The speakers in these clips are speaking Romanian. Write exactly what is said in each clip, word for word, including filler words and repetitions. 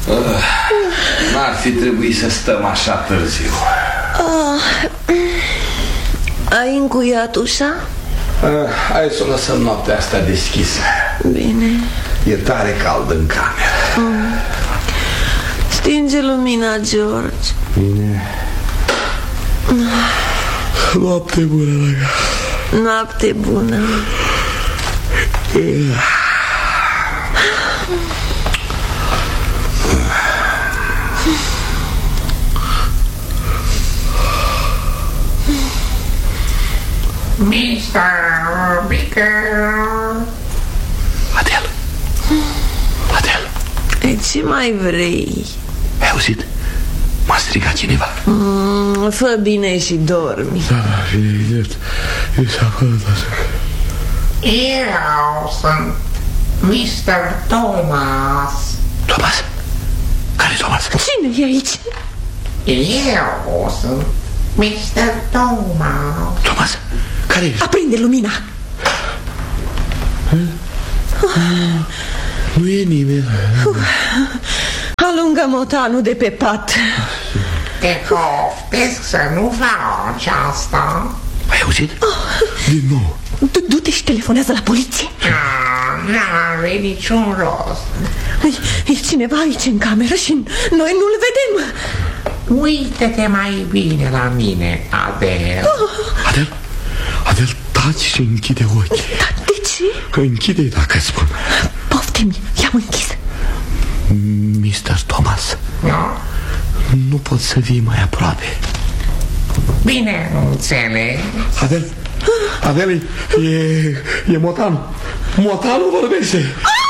uh, N-ar fi trebuit să stăm așa târziu. uh, Ai încuiat ușa? uh, Hai să o lăsăm noaptea asta deschisă. Bine. E tare cald în cameră. mm. Stinge lumina, George. Bine. Noapte bună, dragă. Noapte bună. mister Bicker. Adel. Adel. E, ce mai vrei? Ai auzit? M-a strigat cineva. mm, Fă bine și dormi. Da, da, bine, drept. E s-a părut așa. Eu sunt mister Thomas. Thomas? Care Thomas? Cine e aici? Eu sunt mister Thomas. Thomas? Care ești? Aprinde lumina. Nu e nimeni. Alungă motanul de pe pat. Te coftesc să nu faci asta. Ai auzit? Din nou. Du-te și telefonează la poliție. N-are niciun rost. E cineva aici în cameră și noi nu-l vedem. Uită-te mai bine la mine, Adel. Adel? Adel, taci și închide ochii. Dar de ce? Închide-i dacă spun. Poftim, i-am închis. mister Thomas, No? nu pot să vii mai aproape. Bine, nu înțeleg. Adel, Adel, e, e Motan. Motanul vorbește.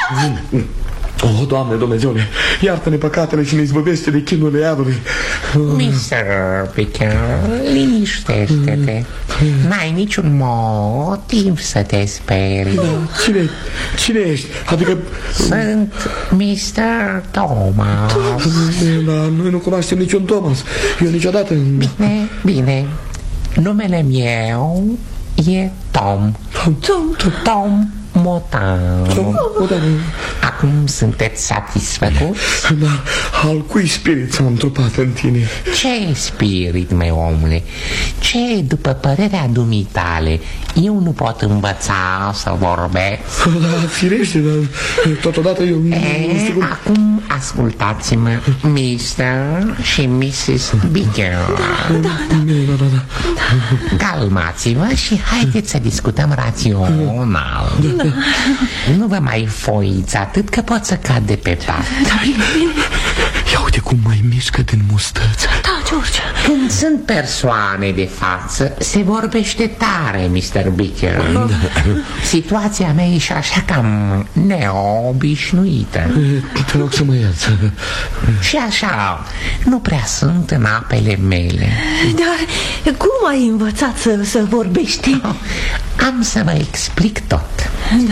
Oh, Doamne Dumnezeule, iartă-ne păcatele și ne izbăvește de chinurile iadului. mister Bicker, liniștește-te. N-ai niciun motiv să te sperii. Cine, cine ești? Adică... Sunt mister Thomas. Da, noi nu cunoaștem niciun Thomas. Eu niciodată... Bine, bine. Numele meu e Tom. Tom. Tom Motan. Tom Motan. Acum sunteți satisfăcuți? Dar al cui spirit s-a întrupat în tine? Ce spirit, meu omule? Ce, după părerea dumitale, eu nu pot învăța să vorbesc? Da, firește, dar totodată eu nu știu cum... Acum ascultați-mă, mister și missus Bicker. Da, da, da, da. Calmați-vă și haideți să discutăm rațional. Da. Nu vă mai foiți atât că pot să cad de pe pat. Da, bine, bine. Ia uite cum mai mișcă din mustăți. Da, George. Când sunt persoane de față, se vorbește tare, mister Bicker. Situația mea e și așa cam neobișnuită. Te rog să mă iați. Și așa, nu prea sunt în apele mele. Dar cum ai învățat să, să vorbești? Am să vă explic tot. Da.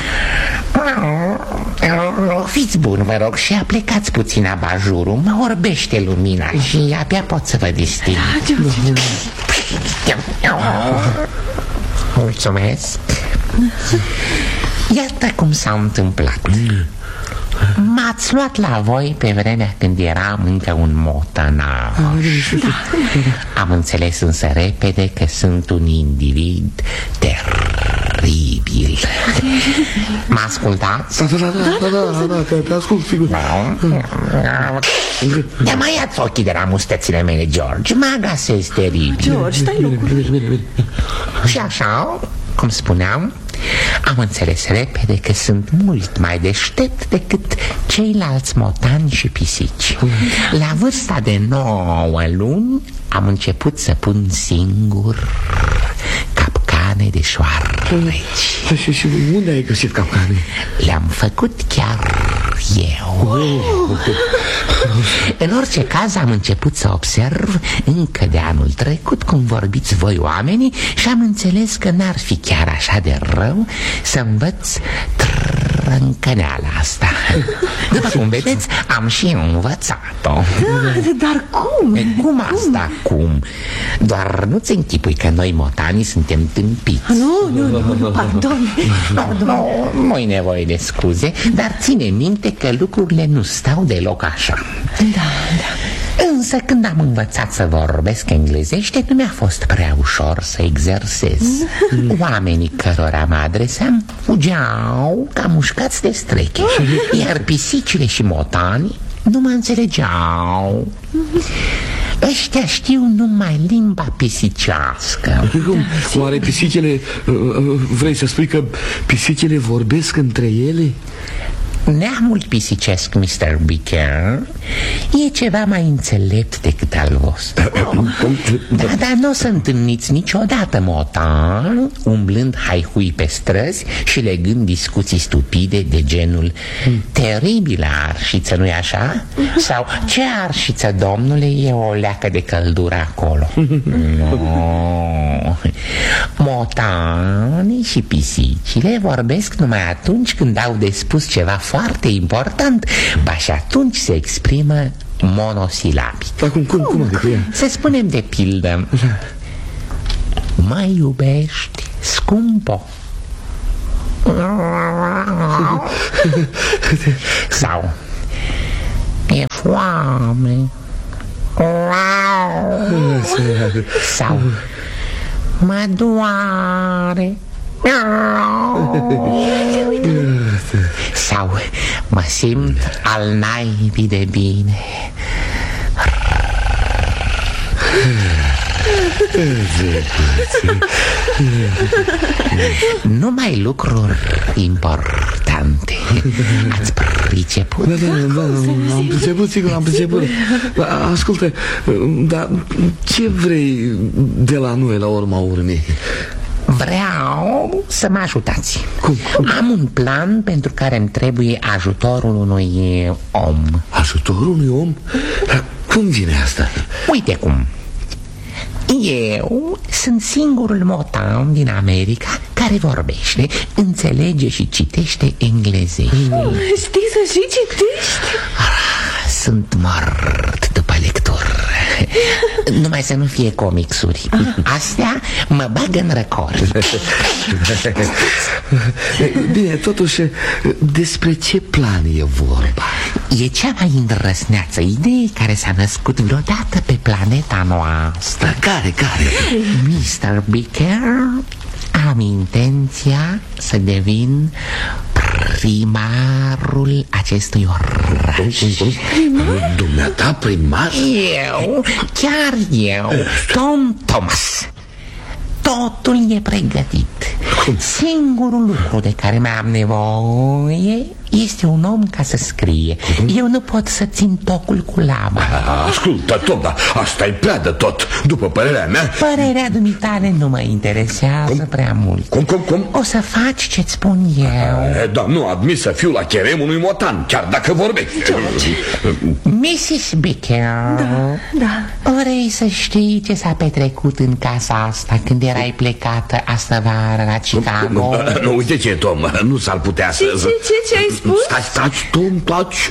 Fiți buni, vă rog, și aplicați puțin abajurul. Mă orbește lumina și abia pot să vă disting. Mulțumesc. Iată cum s-a întâmplat. M-ați luat la voi pe vremea când eram încă un motănaș. Am înțeles însă repede că sunt un individ teribil. Mă ascultați? Da, da, da, da, da, da, te, te ascult, sigur. Ia mai ia-ți ochii de la mustățile mele, George. Mă găsesc teribil. George, stai locul. Și așa, cum spuneam, am înțeles repede că sunt mult mai deștept decât ceilalți motani și pisici. La vârsta de nouă luni am început să pun singur capcane de șoareci. Și, și unde ai găsit capcane? Le-am făcut chiar eu. În orice caz am început să observ încă de anul trecut cum vorbiți voi oamenii și am înțeles că n-ar fi chiar așa de rău să învăț trâncăneala asta. După cum vedeți, am și învățat-o. Dar cum? E, cum asta, cum? Doar nu-ți închipui că noi motanii suntem tâmpiți. Nu, nu, nu, nu, pardon, pardon. Nu, nu-i nevoie de scuze, dar ține minte că lucrurile nu stau deloc așa. Da, da. Însă când am învățat să vorbesc englezește, nu mi-a fost prea ușor să exersez. Oamenii cărora mă adresam fugeau ca mușcați de streche, iar pisicile și motanii nu mă înțelegeau. Ăștia știu numai limba pisicească. Cum? Oare pisicile... Vrei să spui că pisicile vorbesc între ele? Neamul pisicesc, mister Beaker, e ceva mai înțelept decât al vostru. Da, dar nu o să întâlniți niciodată motan umblând haihui pe străzi și legând discuții stupide de genul teribilă arșiță, nu-i așa? Sau ce arșiță, domnule, e o leacă de căldură acolo? No. Motanii și pisicile vorbesc numai atunci când au de spus ceva foarte important, ba și atunci se exprimă monosilabic. Dar cum, cum, cum adică ea? Să spunem de pildă: mă iubești, scumpo? Sau e foame? Sau mă doare? Sau mă simt al naibii de bine? Numai lucruri importante. Ați priceput? Da, da, da, am priceput, sigur, am priceput. Ascultă, dar ce vrei de la noi la urma urmei? Vreau să mă ajutați. Cum? Am un plan pentru care îmi trebuie ajutorul unui om. Ajutorul unui om? Cum vine asta? Uite cum. Eu sunt singurul motan din America care vorbește, înțelege și citește englezește. Știi să și citești? Sunt mort după lectură. Numai să nu fie comixuri. Astea mă bag în record. Bine, totuși, despre ce plan e vorba? E cea mai îndrăsneață idee care s-a născut vreodată pe planeta noastră. Care, care? mister Beaker, am intenția să devin primarul acestui oraș. Primar? Dumneata primar? Eu, chiar eu, Tom Thomas. Totul e pregătit. Singurul lucru de care mai am nevoie este un om ca să scrie. Eu nu pot să țin tocul cu lama. Ascultă, Tom, dar asta e prea de tot, după părerea mea. Părerea dumitale nu mă interesează cum? prea mult. Cum, cum, cum? O să faci ce-ți spun eu. Dar nu admis să fiu la cherem unui motan, chiar dacă vorbești. missus Beaker, da, da. Vrei să știi ce s-a petrecut în casa asta când erai plecată astă vară la Chicago? Nu, nu, uite ce, Tom, nu s-ar putea să... Ce, ce, ce, ce ai spus? Stai, stai, Tom, taci.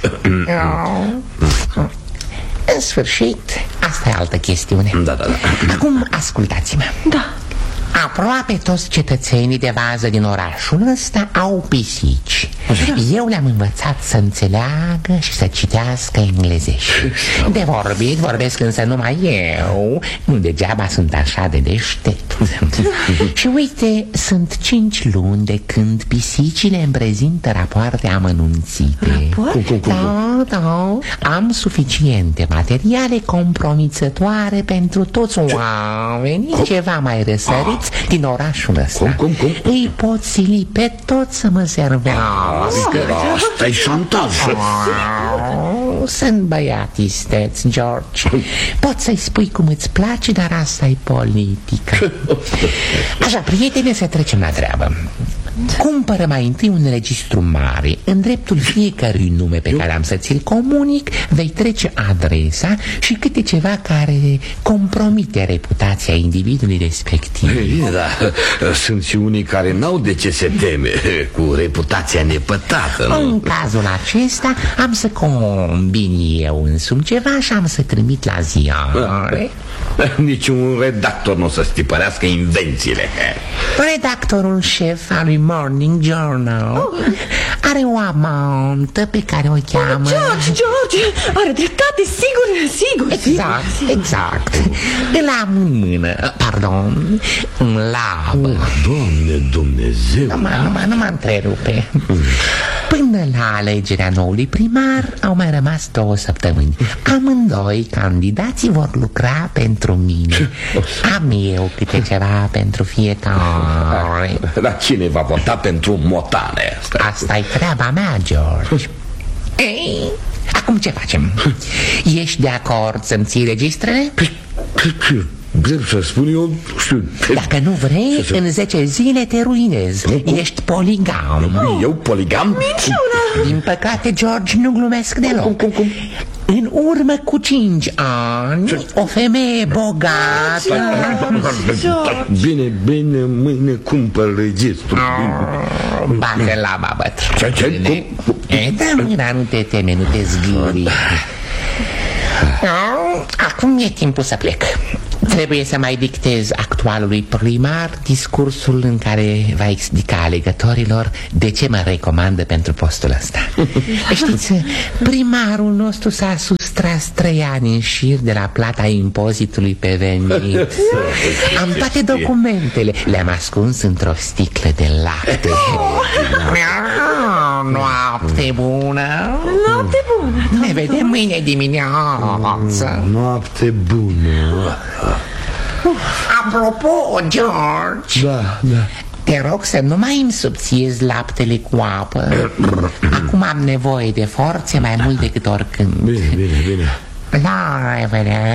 În sfârșit, asta e altă chestiune. Da, da, da. Acum ascultați-mă. Da. Aproape toți cetățenii de bază din orașul ăsta au pisici. Eu le-am învățat să înțeleagă și să citească englezești. De vorbit vorbesc însă numai eu. Nu degeaba sunt așa de deștept. Și uite, sunt cinci luni de când pisicile îmi prezintă rapoarte amănunțite. Da, da. Am suficiente materiale compromițătoare pentru toți oamenii ceva mai răsăriți din orașul ăsta. Cum, cum, cum? Îi pot sili pe toți să mă servească. Asta e șantaj. Sunt băiat isteț, George. Poți să-i spui cum îți place, dar asta e politică. Așa, prietene, să trecem la treabă. Cumpără mai întâi un registru mare. În dreptul fiecărui nume pe care am să ți-l comunic vei trece adresa și câte ceva care compromite reputația individului respectiv. Ei, da, sunt și unii care n-au de ce se teme, cu reputația nepătată, nu? În cazul acesta am să combin eu însumi ceva și am să trimit la ziare. Niciun redactor nu o să stipărească invențiile. Redactorul șef al lui Morning Journal are o amantă pe care o cheamă... George, George, are dreptate, sigur, sigur. Exact, exact. Îl am în mână, pardon, în labă. Doamne Dumnezeu! Nu mă, nu mă, nu mă întrerupe. Până la alegerea noului primar au mai rămas două săptămâni. Amândoi candidații vor lucra pentru mine. Am eu câte ceva pentru fiecare. Dar cine va vota pentru Motane? Asta-i treaba mea, George. Ei, acum ce facem? Ești de acord să-mi ții registrele? Drept să spun eu, știu. Dacă nu vrei, în zece zile te ruinezi. Ești poligam. Eu poligam? Minciună! Din păcate, George, nu glumesc deloc. Cum, cum, cum? În urmă cu cinci ani, o femeie bogată... Bine, bine, mâine cumpăr registru. Bate la babăt. Ce, ce? Cum? E, da, mâna, nu te teme, nu te zgâri. Acum e timpul să plec. Trebuie să mai dictez actualului primar discursul în care va explica alegătorilor de ce mă recomandă pentru postul ăsta. Știți, primarul nostru s-a sustras trei ani în șir de la plata impozitului pe venit. Am toate documentele, le-am ascuns într-o sticlă de lapte. Noapte bună. Noapte bună. Ne vedem mâine dimineață. Noapte bună. Apropo, George, Da, da. te rog să nu mai îmi subțiezi laptele cu apă. Acum am nevoie de forțe mai mult decât oricând. Bine, bine, bine. La revedere.